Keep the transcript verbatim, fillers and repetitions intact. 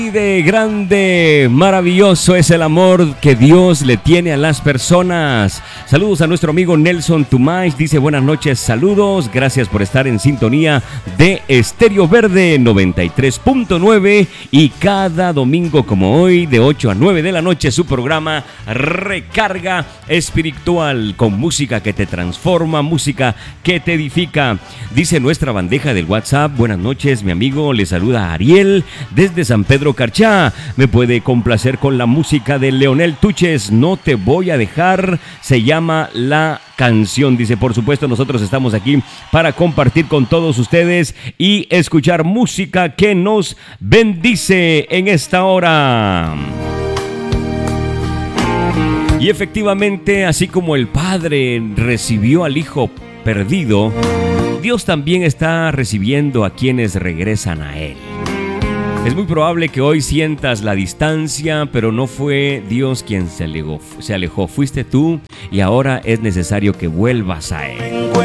De grande, maravilloso es el amor que Dios le tiene a las personas. Saludos a nuestro amigo Nelson Tumais, dice buenas noches, saludos, gracias por estar en sintonía de Estéreo Verde noventa y tres punto nueve y cada domingo como hoy de ocho a nueve de la noche su programa Recarga Espiritual con música que te transforma, música que te edifica. Dice nuestra bandeja del WhatsApp, buenas noches mi amigo, le saluda Ariel desde San Pedro Carchá, me puede complacer con la música de Leonel Tuches, No te voy a dejar, se llama la canción, dice, por supuesto nosotros estamos aquí para compartir con todos ustedes y escuchar música que nos bendice en esta hora. Y efectivamente, así como el Padre recibió al Hijo perdido, Dios también está recibiendo a quienes regresan a Él. Es muy probable que hoy sientas la distancia, pero no fue Dios quien se alejó, se alejó, fuiste tú y ahora es necesario que vuelvas a Él.